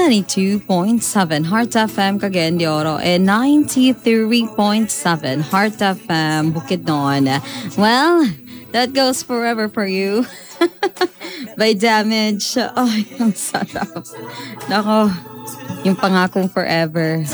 92.7 Heart FM Cagayan de Oro and 93.7 Heart FM Bukidnon. Well, that goes forever for you. By Damage. Ay, ang sarap. Nako, yung pangakong forever.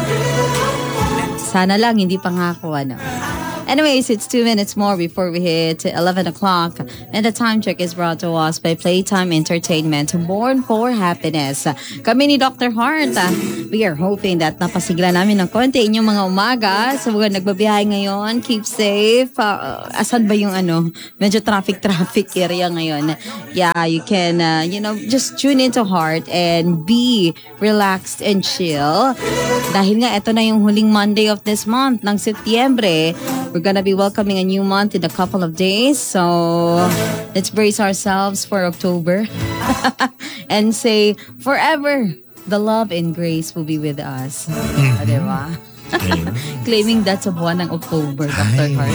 Sana lang, hindi pangako, ano. Anyways, it's 2 minutes more before we hit 11 o'clock. And the time check is brought to us by Playtime Entertainment, Born for Happiness. Kami ni Dr. Heart, we are hoping that napasigla namin ng konti inyong mga umaga. Sa mga nagbabiyahe ngayon, keep safe. Asan ba yung medyo traffic area ngayon? Yeah, you can, just tune into Heart and be relaxed and chill. Dahil nga, ito na yung huling Monday of this month ng Setyembre. We're gonna be welcoming a new month in a couple of days. So, let's brace ourselves for October. And say, forever, the love and grace will be with us. Diba? Claiming that's a buwan ng October, Dr. Heart.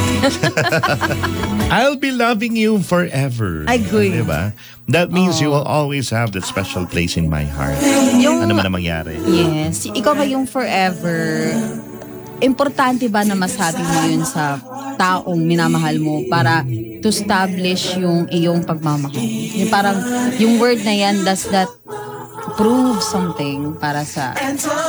I'll be loving you forever. Ay, good. Diba? That means you will always have that special place in my heart. Ano man ang mangyari. Yes. Ikaw ba yung forever? Importante ba na masabi mo yun sa taong minamahal mo para to establish yung iyong pagmamahal? Yung parang, yung word na yan, does that prove something para sa...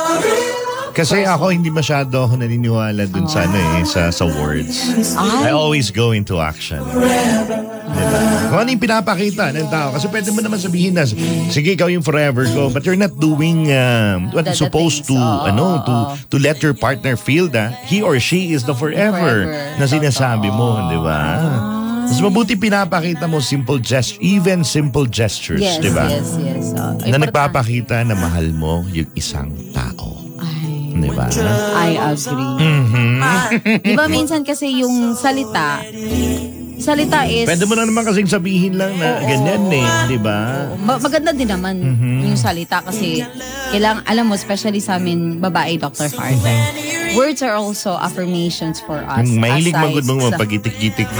Kasi ako hindi masyado ako naniniwala dun sa sa words. I always go into action. Diba? Kung ano yung pinapakita ng tao. Kasi pwede mo naman sabihin na, sige, ikaw yung forever ko, but you're not doing what you're supposed to, to let your partner feel that he or she is the forever na sinasabi mo, di ba? Mas mabuti pinapakita mo even simple gestures, di ba? Yes. Na nagpapakita na mahal mo yung isang tao. Diba? I agree. Diba minsan kasi yung salita is... Pwede mo na naman kasing sabihin lang na ganyan diba? Maganda din naman yung salita kasi kailangan, alam mo, especially sa amin, babae, Dr. Heart. Words are also affirmations for us. Mahilig magod mong mapagitik-gitik.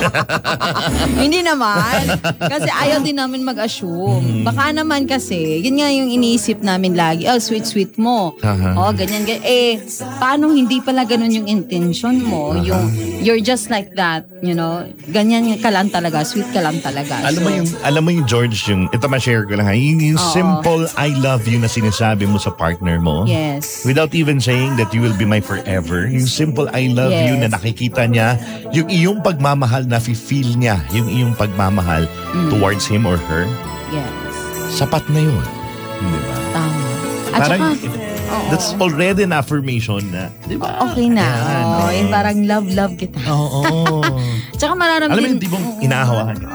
Hindi naman. Kasi ayaw din namin mag-assume. Baka naman kasi, yun nga yung iniisip namin lagi. Oh, sweet mo. Ganyan. Paano hindi pala ganun yung intention mo? Yung, you're just like that, ganyan ka lang talaga, sweet ka lang talaga. Alam mo yung George, ito ma-share ko lang yung simple I love you na sinasabi mo sa partner mo. Yes. Without even saying that you will be my forever. Yung simple I love you na nakikita niya, yung iyong pagmamahal na feel niya, yung iyong pagmamahal towards him or her. Yes. Sapat na yun. Diba? Tama. At parang, saka, that's already an affirmation na, diba? Okay na. Yung parang love kita. Tsaka mararamdaman. Alam mo yung tipong inahawakan ka.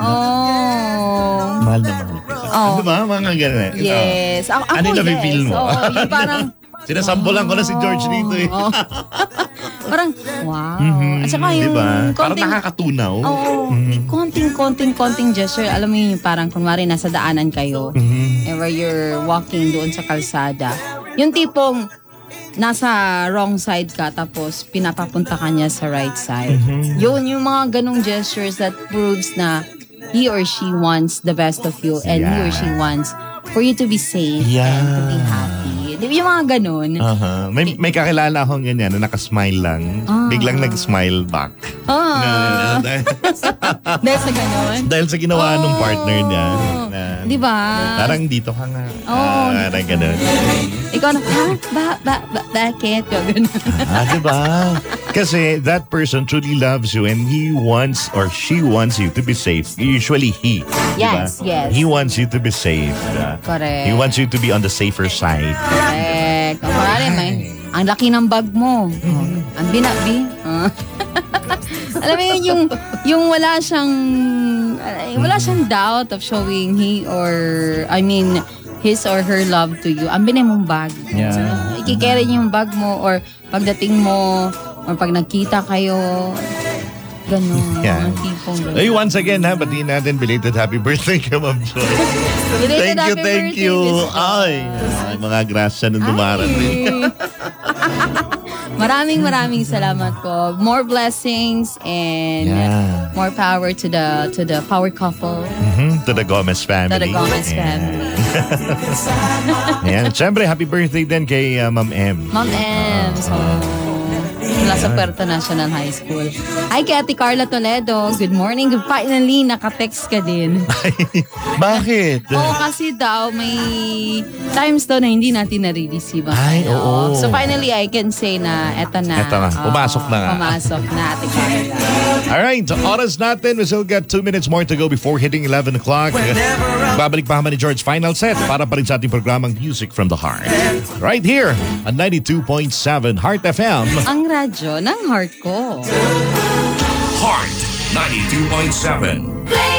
Mahal na mahal kita. Diba? Mga ganun. Yes. Ano yung nafe-feel mo? Yung parang, sinasambulan ko na si George dito Parang, wow. At saka yung diba? Parang nakakatunaw. Konting gesture. Alam mo yung parang kunwari nasa daanan kayo. Where you're walking doon sa kalsada. Yung tipong nasa wrong side ka tapos pinapapunta ka niya sa right side. Yun yung mga ganong gestures that proves na he or she wants the best of you and he or she wants for you to be safe and to be happy. Yung mga ganun. May kakilala akong ganyan na nakasmile lang. Biglang nag-smile back. Dahil sa ganun? Dahil sa ginawa nung partner niya. Diba? Parang dito ka nga. Parang ganun. Ikaw na, bakit? Ganun. Diba? Kasi that person truly loves you and he wants or she wants you to be safe. Usually he. Yes, diba? yes. He wants you to be safe. Correct. He wants you to be on the safer side. Correct. Parang ang laki ng bag mo. Ang binabi. Alam mo yun, yung wala siyang doubt of showing his or her love to you. Ang binay mong bag. Yeah. So, ikikerry niyo yung bag mo or pagdating mo or pag nagkita kayo, ganun. Yeah. Tipong ganun. Hey, once again, batiin natin belated happy birthday ka, Ma'am Joy. Thank you. Ay, mga grasya nung dumarating. Maraming salamat po. More blessings and more power to the power couple. To the Gomez family. To the Gomez family. Ayan. Siyempre, happy birthday din kay Ma'am M. Ma'am M. So, mula sa Puerto National High School. Hi, kay Ate Carla Toledo. Good morning. Finally, naka-text ka din. Bakit? Oo, kasi daw may times daw na hindi natin nare-receive. Ay, oo. So finally, I can say na eto na. Eto na. Pumasok na nga. Pumasok na, Ate Carla. Alright, oras natin. We still got 2 minutes more to go before hitting 11 o'clock. Babalik pa kami ni George Final Set para pa rin sa ating programang Music from the Heart. Right here on 92.7 Heart FM. Ang radyo ng heart ko. Heart 92.7.